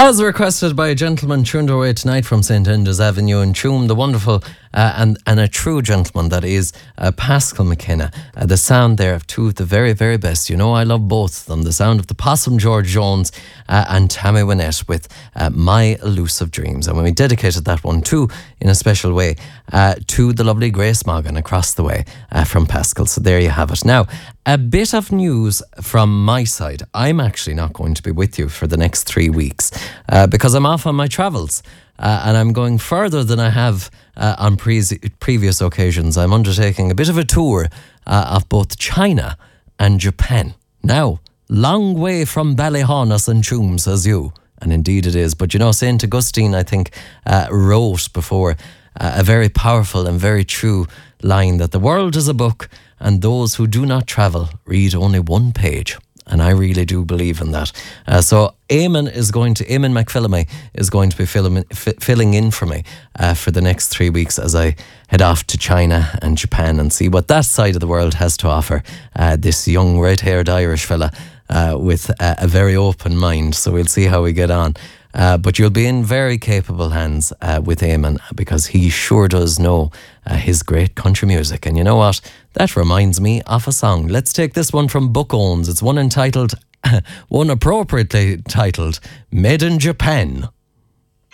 As requested by a gentleman tuned away tonight from St. Enda's Avenue in Tuam, the wonderful and a true gentleman that is Pascal McKenna. The sound there of two of the very, very best. You know, I love both of them. The sound of the Possum George Jones and Tammy Wynette with My Elusive Dreams. And when we dedicated that one too, in a special way, to the lovely Grace Morgan across the way from Pascal. So there you have it. Now, a bit of news from my side. I'm actually not going to be with you for the next 3 weeks because I'm off on my travels and I'm going further than I have on previous occasions. I'm undertaking a bit of a tour of both China and Japan. Now, long way from Ballyhaunis and Tuam, says you. And indeed it is. But you know, St. Augustine, I think, wrote before a very powerful and very true line that the world is a book and those who do not travel read only one page. And I really do believe in that. So Eamon McPhillamy is going to be filling in for me for the next 3 weeks as I head off to China and Japan and see what that side of the world has to offer. This young red-haired Irish fella with a very open mind. So we'll see how we get on. But you'll be in very capable hands with Eamon because he sure does know his great country music. And you know what? That reminds me of a song. Let's take this one from Book Owns. It's one appropriately titled Made in Japan.